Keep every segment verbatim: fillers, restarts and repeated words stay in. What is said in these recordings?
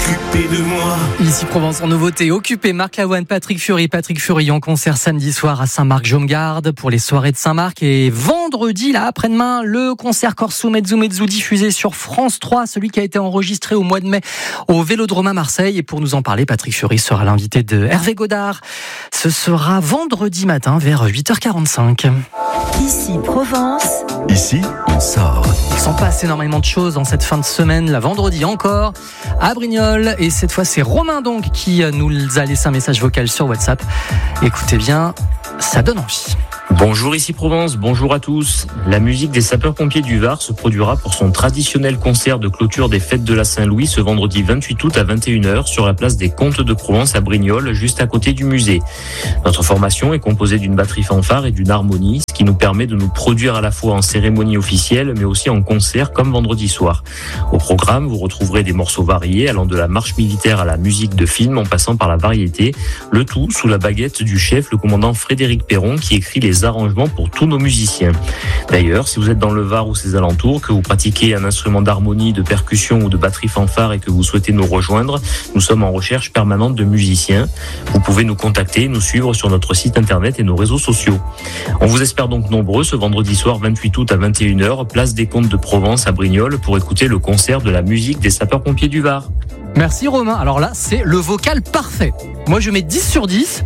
occupé de moi. Ici Provence en nouveauté, occupé Marc Lavoine, Patrick Fury, Patrick Fury en concert samedi soir à Saint-Marc-Jaume-Garde pour les soirées de Saint-Marc, et vendredi, là, après-demain, le concert Corso Mezzo Mezzo diffusé sur France trois, celui qui a été enregistré au mois de mai au Vélodrome à Marseille. Et pour nous en parler, Patrick Fury sera l'invité de Hervé Godard. Ce sera vendredi matin vers huit heures quarante-cinq. Ici Provence. Ici, on sort. Il s'en passe énormément de choses dans cette fin de semaine, la vendredi encore, à Brignoles. Et cette fois, c'est Romain donc qui nous a laissé un message vocal sur WhatsApp. Écoutez bien, ça donne envie. Bonjour ici Provence, bonjour à tous. La musique des sapeurs-pompiers du Var se produira pour son traditionnel concert de clôture des fêtes de la Saint-Louis ce vendredi vingt-huit août à vingt et une heures sur la place des Comtes de Provence à Brignoles, juste à côté du musée. Notre formation est composée d'une batterie fanfare et d'une harmonie, ce qui nous permet de nous produire à la fois en cérémonie officielle mais aussi en concert comme vendredi soir. Au programme, vous retrouverez des morceaux variés allant de la marche militaire à la musique de film en passant par la variété, le tout sous la baguette du chef, le commandant Frédéric Perron, qui écrit les arrangements pour tous nos musiciens. D'ailleurs, si vous êtes dans le Var ou ses alentours, que vous pratiquez un instrument d'harmonie, de percussion ou de batterie fanfare et que vous souhaitez nous rejoindre, nous sommes en recherche permanente de musiciens. Vous pouvez nous contacter, nous suivre sur notre site internet et nos réseaux sociaux. On vous espère donc nombreux ce vendredi soir vingt-huit août à vingt et une heures, place des Comtes de Provence à Brignoles, pour écouter le concert de la musique des sapeurs-pompiers du Var. Merci Romain. Alors là, c'est le vocal parfait. Moi, je mets dix sur dix.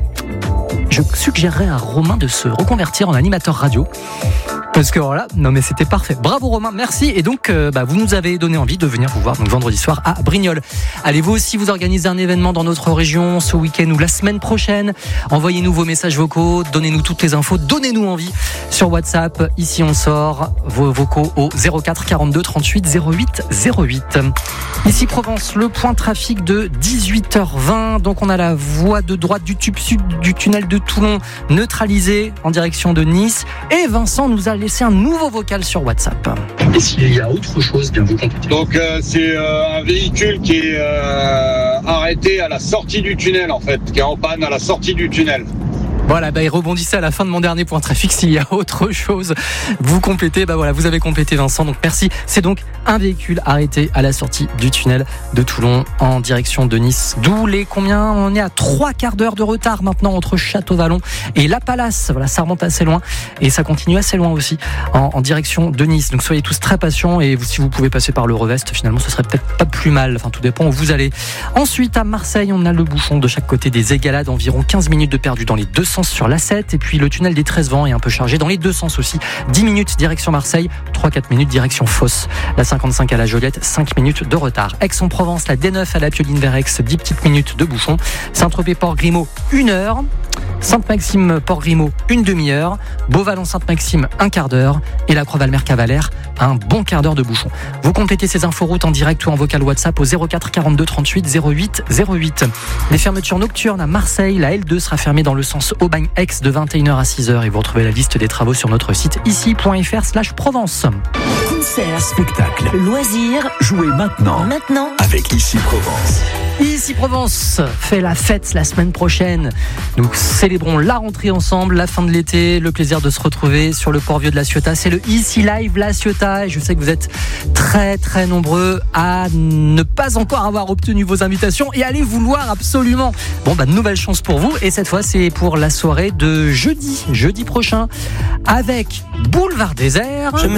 Je suggérerais à Romain de se reconvertir en animateur radio. Parce que voilà, non mais c'était parfait. Bravo Romain, merci. Et donc, euh, bah, vous nous avez donné envie de venir vous voir donc vendredi soir à Brignoles. Allez, vous aussi, vous organisez un événement dans notre région ce week-end ou la semaine prochaine. Envoyez-nous vos messages vocaux, donnez-nous toutes les infos, donnez-nous envie sur WhatsApp. Ici, on sort vos vocaux au zéro quatre quarante-deux trente-huit zéro huit zéro huit. Ici Provence, le point trafic de dix-huit heures vingt. Donc, on a la voie de droite du tube sud du tunnel de Toulon neutralisée en direction de Nice. Et Vincent nous a laissé un nouveau vocal sur WhatsApp. Et s'il y a autre chose, bien vous contactez. Donc euh, c'est euh, un véhicule qui est euh, arrêté à la sortie du tunnel en fait, qui est en panne à la sortie du tunnel. Voilà, bah, il rebondissait à la fin de mon dernier point trafic. S'il y a autre chose, vous complétez. Bah voilà, vous avez complété Vincent, donc merci. C'est donc un véhicule arrêté à la sortie du tunnel de Toulon en direction de Nice. D'où les combien ? On est à trois quarts d'heure de retard maintenant entre Château-Vallon et La Palace. Voilà, ça remonte assez loin et ça continue assez loin aussi en, en direction de Nice. Donc soyez tous très patients et vous, si vous pouvez passer par le Revest, finalement ce serait peut-être pas plus mal. Enfin, tout dépend où vous allez. Ensuite, à Marseille, on a le bouchon de chaque côté des Égalades, environ quinze minutes de perdu dans les deux sens sur l'A sept, et puis le tunnel des treize vents est un peu chargé dans les deux sens aussi. dix minutes direction Marseille, trois à quatre minutes direction Fos. La cinquante-cinq à la Joliette, cinq minutes de retard. Aix-en-Provence, la D neuf à la Pioline vers Aix, dix petites minutes de bouchon. Saint-Tropez-Port-Grimaud, une heure. Sainte-Maxime-Port-Grimaud, une demi-heure. Beauval-en-Sainte-Maxime, un quart d'heure. Et la Croix-Valmer-Cavalaire, un bon quart d'heure de bouchon. Vous complétez ces inforoutes en direct ou en vocal WhatsApp au zéro quatre quarante-deux trente-huit zéro huit zéro huit. Les fermetures nocturnes à Marseille, la L deux sera fermée dans le sens Aubagne-Aix de vingt et une heures à six heures. Et vous retrouvez la liste des travaux sur notre site ici.fr slash Provence. Concert, Spectacle, loisirs, jouez maintenant. maintenant. Avec Ici Provence. Ici Provence fait la fête la semaine prochaine. Nous célébrons la rentrée ensemble, la fin de l'été, le plaisir de se retrouver sur le port vieux de La Ciotat. C'est le Ici Live La Ciotat et je sais que vous êtes très très nombreux à ne pas encore avoir obtenu vos invitations et allez vouloir absolument. Bon bah nouvelle chance pour vous et cette fois c'est pour la soirée de jeudi, jeudi prochain avec Boulevard Désert. Je